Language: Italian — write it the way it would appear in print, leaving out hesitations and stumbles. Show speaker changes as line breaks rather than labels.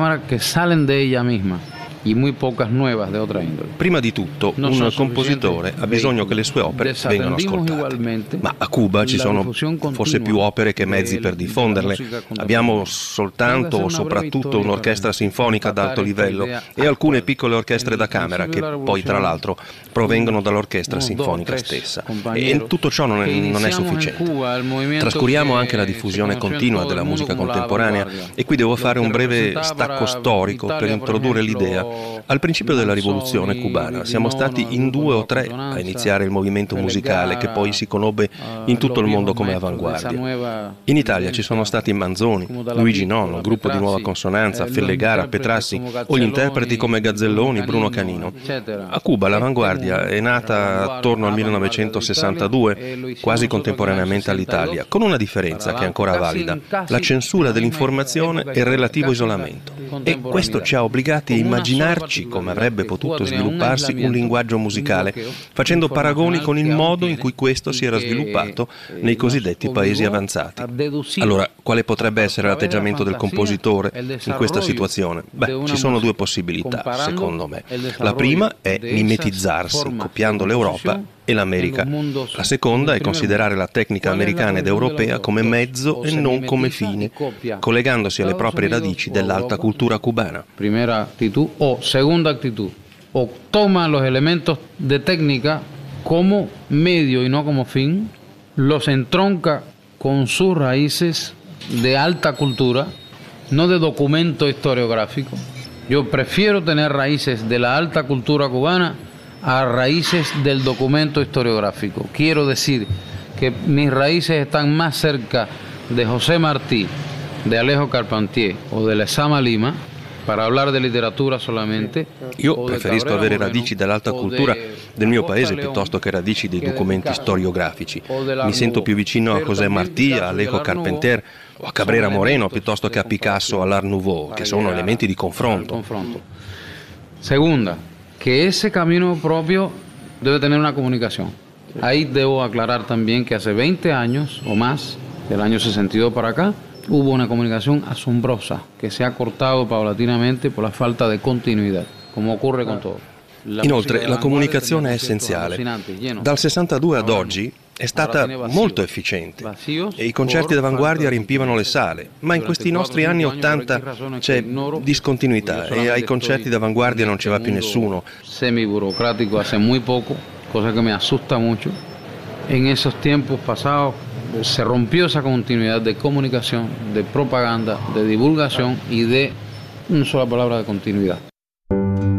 cámara que salen de ella misma y muy pocas nuevas de otra índole.
Prima di tutto, un compositore ha bisogno che le sue opere vengano ascoltate. Ma a Cuba ci sono forse più opere che mezzi per diffonderle. Abbiamo soltanto o soprattutto un'orchestra sinfonica ad alto livello e alcune piccole orchestre da camera che poi tra l'altro provengono dall'orchestra sinfonica stessa. E tutto ciò non è sufficiente. Trascuriamo anche la diffusione continua della musica contemporanea e qui devo fare un breve stacco storico per introdurre l'idea. Al principio della rivoluzione cubana siamo stati in 2 o 3 a iniziare il movimento musicale che poi si conobbe in tutto il mondo come avanguardia. In Italia ci sono stati Manzoni, Luigi Nono, Gruppo di Nuova Consonanza, Fellegara, Petrassi o gli interpreti come Gazzelloni, Bruno Canino. A Cuba l'avanguardia è nata attorno al 1962, quasi contemporaneamente all'Italia, con una differenza che è ancora valida: la censura dell'informazione e il relativo isolamento. E questo ci ha obbligati a immaginarci come avrebbe potuto svilupparsi un linguaggio musicale, facendo paragoni con il modo in cui questo si era sviluppato nei cosiddetti paesi avanzati. Allora, quale potrebbe essere l'atteggiamento del compositore in questa situazione? Beh, ci sono 2 possibilità, secondo me. La prima è mimetizzarsi, copiando l'Europa e l'America. La seconda è considerare la tecnica americana ed europea come mezzo e non come fine, collegandosi alle proprie radici dell'alta cultura cubana.
Primera actitud o segunda actitud, o toma los elementos de técnica como medio y no como fin, los entronca con sus raíces de alta cultura, no de documento historiográfico. Yo prefiero tener raíces de la alta cultura cubana a raíces del documento historiográfico. Quiero decir que mis raíces están más cerca de José Martí, de Alejo Carpentier o de Lezama Lima, per parlare di letteratura solamente.
Io preferisco avere radici dell'alta cultura del mio paese piuttosto che radici dei documenti storiografici. Mi sento più vicino a José Martí, a Alejo Carpentier o a Cabrera Moreno piuttosto che a Picasso o all'Art Nouveau, che sono elementi di confronto.
Segunda, que ese camino propio debe tener una comunicación. Ahí debo aclarar también que hace 20 años o más, del año 62 para acá, hubo una comunicación asombrosa que se ha cortado paulatinamente por la falta de continuidad, come occorre con todo.
Inoltre, la comunicazione è essenziale. Dal 62 ad oggi è stata molto efficiente e i concerti d'avanguardia riempivano le sale, ma in questi nostri anni 80 c'è discontinuità e ai concerti d'avanguardia non ci va più nessuno.
Semi-burocrático hace muy poco, cosa que me asusta mucho. En esos tiempos pasados se rompió esa continuidad de comunicación, de propaganda, de divulgación y de una sola palabra de continuidad.